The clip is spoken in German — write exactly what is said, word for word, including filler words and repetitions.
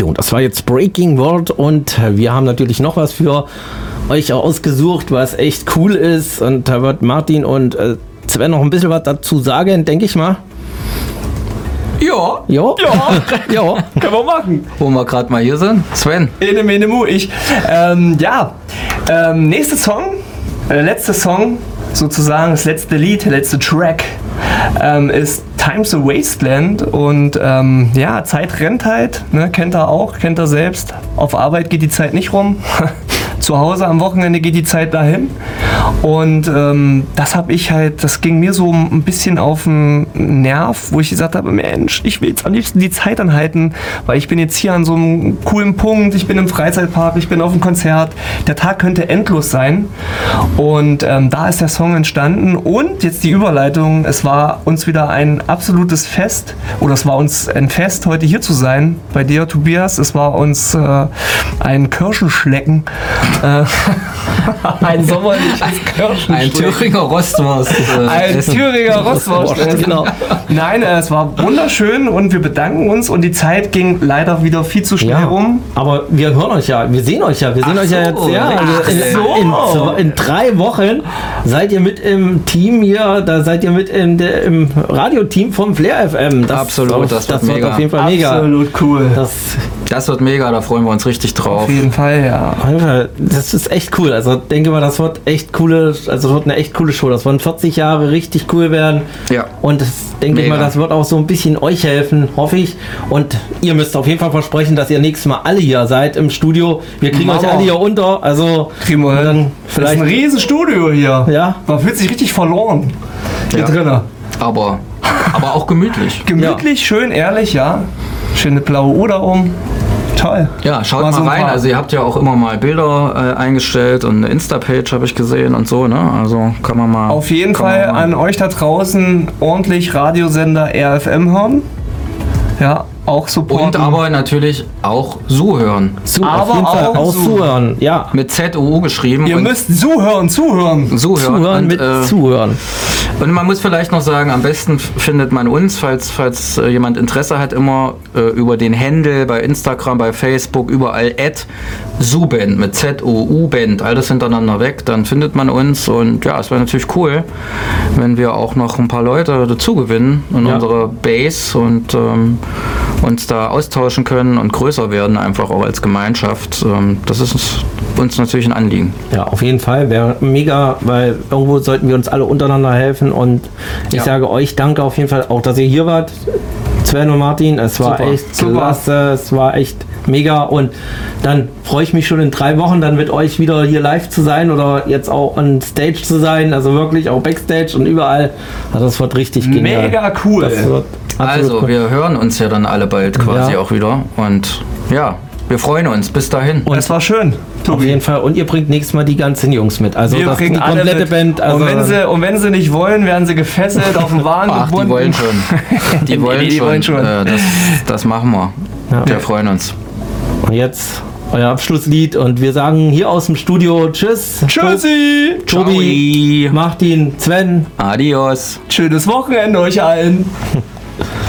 Jo, das war jetzt Breaking World und wir haben natürlich noch was für euch ausgesucht, was echt cool ist. Und da wird Martin und äh, Sven noch ein bisschen was dazu sagen, denke ich mal. Ja. Ja. Ja. Ja. Können wir machen. Wo wir gerade mal hier sind. Sven. Ene, mene, mu, ich. Ähm, ja. Ähm, nächster Song, äh, letzter Song, sozusagen das letzte Lied, der letzte Track, ähm, ist Time's a Wasteland. Und ähm, ja, Zeit rennt halt, ne? Kennt ihr auch, kennt ihr selbst. Auf Arbeit geht die Zeit nicht rum. Zu Hause am Wochenende geht die Zeit dahin. Und ähm, das habe ich halt, das ging mir so ein bisschen auf den Nerv, wo ich gesagt habe, Mensch, ich will jetzt am liebsten die Zeit anhalten, weil ich bin jetzt hier an so einem coolen Punkt, ich bin im Freizeitpark, ich bin auf einem Konzert, der Tag könnte endlos sein. Und ähm, da ist der Song entstanden und jetzt die Überleitung, es war uns wieder ein absolutes Fest, oder es war uns ein Fest, heute hier zu sein, bei dir, Tobias, es war uns äh, ein Kirschenschlecken, äh, ein sommerliches Kirschenschlecken. Ein Thüringer Rostwurst. Äh, Ein essen. Thüringer Rostwurst. Genau. Nein, äh, es war wunderschön und wir bedanken uns und die Zeit ging leider wieder viel zu schnell Ja, rum. aber wir hören euch ja, wir sehen euch ja, wir sehen Ach euch ja so, jetzt, ja, ach in, so. in, in, in drei Wochen seid ihr mit im Team hier, da seid ihr mit in der, im Radioteam vom Flair F M. Das, Absolut, das wird das wird mega. auf jeden Fall mega. Absolut cool. Das, Das wird mega, da freuen wir uns richtig drauf. Auf jeden Fall, ja. das ist echt cool. Also denke mal, das wird echt coole, also wird eine echt coole Show. Das werden vierzig Jahre richtig cool werden. Ja. Und das denke ich Mega. mal, das wird auch so ein bisschen euch helfen, hoffe ich. Und ihr müsst auf jeden Fall versprechen, dass ihr nächstes Mal alle hier seid im Studio. Wir kriegen Machen euch wir. alle hier unter. Also Kriegen wir hin. dann Das ist vielleicht ein riesen Studio hier. Ja. Man fühlt sich richtig verloren hier Ja. drinnen. Aber, aber auch gemütlich. Gemütlich, schön, ehrlich, ja. Schöne blaue Uhr um. Toll. Ja, schaut War mal so ein rein. paar- Also ihr habt ja auch immer mal Bilder äh, eingestellt und eine Insta-Page habe ich gesehen und so, ne? Also kann man mal... Auf jeden kann man Fall mal- an euch da draußen ordentlich Radiosender R F M hören. Ja, auch supporten. Und aber natürlich auch zuhören. zu, Aber auf jeden Fall auch auch so. zuhören. Ja, Mit Z O U geschrieben. Ihr und müsst zuhören, zuhören. zuhören. zuhören und, mit äh, zuhören. Und man muss vielleicht noch sagen, am besten f- findet man uns, falls, falls äh, jemand Interesse hat, immer äh, über den Handle bei Instagram, bei Facebook, überall at Zuband mit Z O U Band, alles hintereinander weg, dann findet man uns und ja, es wäre natürlich cool, wenn wir auch noch ein paar Leute dazu gewinnen in Ja. unsere Base und ähm, uns da austauschen können und größer werden, einfach auch als Gemeinschaft. Ähm, das ist uns, uns natürlich ein Anliegen. Ja, auf jeden Fall wäre mega, weil irgendwo sollten wir uns alle untereinander helfen und ich Ja. sage euch danke auf jeden Fall auch, dass ihr hier wart. Sven und Martin, es war Super. echt Super. klasse, es war echt mega und dann freue ich mich schon in drei Wochen dann mit euch wieder hier live zu sein oder jetzt auch on Stage zu sein, also wirklich auch Backstage und überall. Also das wird richtig genial. Mega cool. Das wird absolut Also, cool. wir hören uns ja dann alle bald quasi Ja. auch wieder und ja, wir freuen uns. Bis dahin. Und es war schön, Auf Tobi. jeden Fall. Und ihr bringt nächstes Mal die ganzen Jungs mit. Also Wir das, die bringen alle komplette mit. Band. Also und, wenn sie, und wenn sie nicht wollen, werden sie gefesselt, auf den Wagen Ach, die gebunden. wollen schon. Die Nee, wollen die schon. wollen schon. Äh, das, das machen wir. Ja. Wir freuen uns. Und jetzt euer Abschlusslied und wir sagen hier aus dem Studio Tschüss. Tschüssi. Tobi, Martin, Sven. Adios. Schönes Wochenende euch allen.